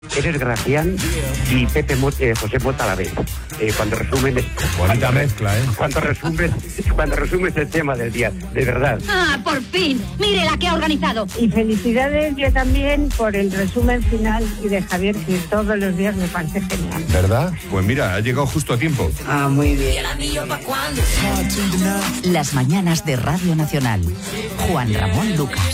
Eres Gracián y José Mota a la vez. Cuando resumen... Bonita mezcla, ¿eh? Cuando resumes el tema del día, de verdad. ¡Ah, por fin! ¡Mire la que ha organizado! Y felicidades yo también por el resumen final y de Javier, que todos los días me parece genial. ¿Verdad? Pues mira, ha llegado justo a tiempo. Ah, muy bien. Las mañanas de Radio Nacional. Juan Ramón Lucas.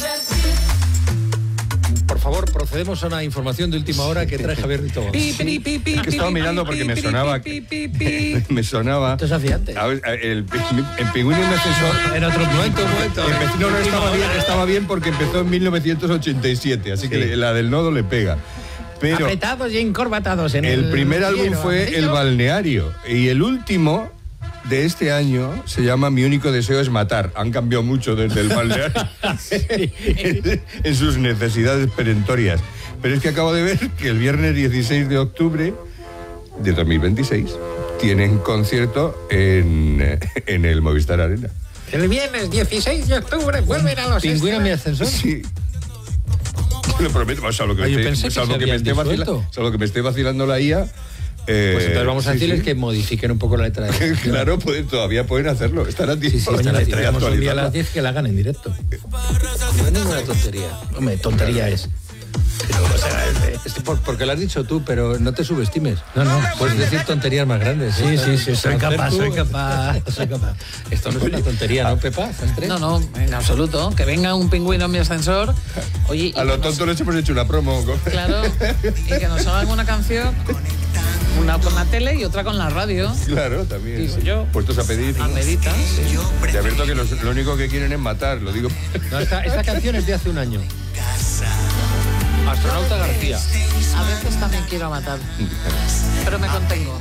Por favor, procedemos a una información de última hora que trae Javier Rito. Que estaba mirando porque me sonaba. Me sonaba. Esto se hacía antes. El Pingüino en ascensor. En otro momento. No, estaba bien porque empezó en 1987, así que la del nodo le pega. Pero apretados y encorbatados en el primer álbum fue El Balneario y el último de este año se llama Mi único deseo es matar. Han cambiado mucho desde El Balneario en sus necesidades perentorias. Pero es que acabo de ver que el viernes 16 de octubre de 2026 tienen concierto en el Movistar Arena. El viernes 16 de octubre vuelven a los Pingüino en mi ascensor. Sí. Lo prometo, salvo que me esté vacilando la IA. Pues entonces vamos a decirles que modifiquen un poco la letra de claro, todavía pueden hacerlo. Están a tiempo. Traemos un día a las 10 que la hagan en directo. No es ninguna tontería. Hombre, tontería es. Pero, o sea, porque lo has dicho tú, pero no te subestimes. No. Puedes decir tonterías más grandes. Sí, soy capaz. Esto no es una tontería, ¿no, Pepa? No, en absoluto. Que venga un pingüino en mi ascensor. Oye, a lo tonto les hemos hecho una promo. Claro, y que nos hagan una canción. Una con la tele y otra con la radio. Claro, también. Digo yo. Puestos a pedir. A medita, sí. Te advierto que lo único que quieren es matar, lo digo. No, esta canción es de hace un año. Astronauta García. A veces también quiero matar, pero me contengo.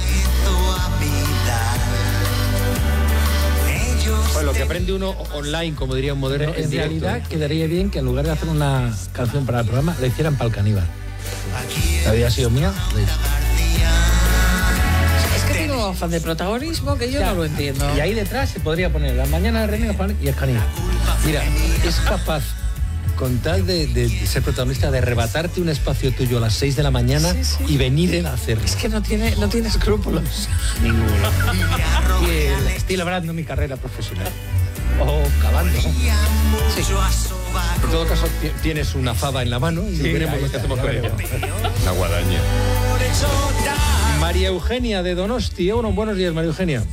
Bueno, lo que aprende uno online, como diría un moderno, en realidad quedaría bien que en lugar de hacer una canción para el programa, la hicieran para el caníbal. ¿Había sido mía? Es que tengo afán de protagonismo que yo no lo entiendo. Y ahí detrás se podría poner La mañana de René y el caníbal. Mira, es capaz, con tal de ser protagonista, de arrebatarte un espacio tuyo a las 6 de la mañana y venir a hacerlo. Es que no tiene escrúpulos. Ninguno. Y estoy labrando mi carrera profesional. O cavando. Sí. En todo caso, tienes una fava en la mano y veremos lo que hacemos con ella. Una guadaña. María Eugenia de Donosti. Buenos días, María Eugenia.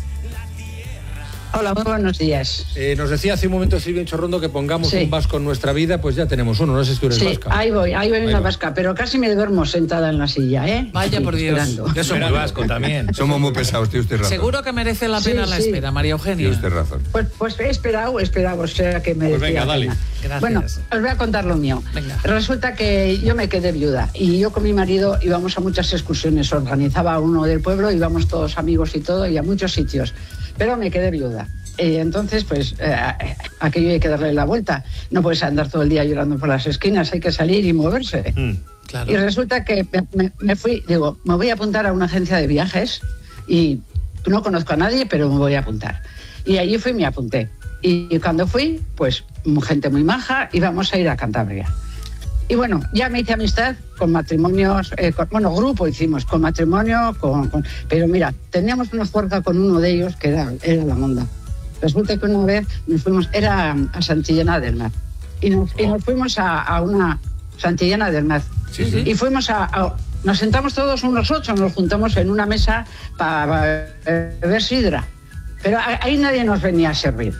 Hola, muy buenos días. Nos decía hace un momento Silvia Chorrondo que pongamos un vasco en nuestra vida, pues ya tenemos uno, no sé si tú eres vasca. Ahí voy en la vasca, pero casi me duermo sentada en la silla, ¿eh? Vaya por Dios. Esperando. Yo soy muy vasco también. Somos muy pesados, tiene usted razón. Seguro que merece la pena la espera, María Eugenia. Tiene usted razón. Pues he esperado, o sea que me decía. Venga, dale. Gracias. Bueno, os voy a contar lo mío. Venga. Resulta que yo me quedé viuda y yo con mi marido íbamos a muchas excursiones, organizaba uno del pueblo, íbamos todos amigos y todo, y a muchos sitios, pero me quedé viuda. Entonces, pues, aquello hay que darle la vuelta. No puedes andar todo el día llorando por las esquinas, hay que salir y moverse. Claro. Y resulta que me fui, digo, me voy a apuntar a una agencia de viajes y no conozco a nadie, pero me voy a apuntar. Y allí fui y me apunté. Y cuando fui, pues, gente muy maja, íbamos a ir a Cantabria. Y bueno, ya me hice amistad con matrimonios, grupo hicimos, con matrimonio, pero mira, teníamos una fuerza con uno de ellos que era la monda. Resulta que una vez nos fuimos, era a Santillana del Mar, y nos fuimos a una Santillana del Mar. Sí. Y fuimos nos sentamos todos unos 8, nos juntamos en una mesa para beber sidra, pero ahí nadie nos venía a servir.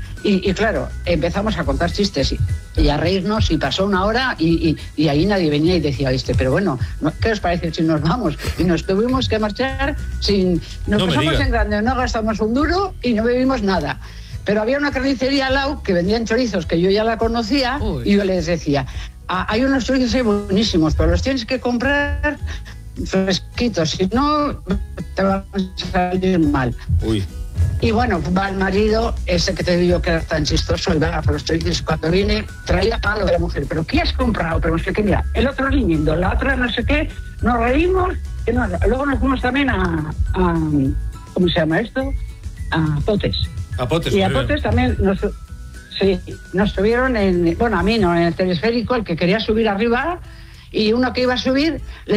Y claro, empezamos a contar chistes y a reírnos, y pasó una hora y ahí nadie venía y decía, pero bueno, ¿qué os parece si nos vamos? Y nos tuvimos que marchar nos pasamos en grande, no gastamos un duro y no bebimos nada. Pero había una carnicería al lado que vendían chorizos que yo ya la conocía. Uy. Y yo les decía, hay unos chorizos ahí buenísimos, pero los tienes que comprar fresquitos, si no te van a salir mal. Uy. Y bueno, va el marido, ese que te digo que era tan chistoso, y va por los chorizos, cuando viene, traía palo de la mujer. ¿Pero qué has comprado? Pero no sé qué, mira, el otro riñendo, la otra no sé qué, nos reímos, que no, luego nos fuimos también a ¿cómo se llama esto? A Potes. A Potes. Y a Potes también nos subieron a mí no, en el telesférico, el que quería subir arriba, y uno que iba a subir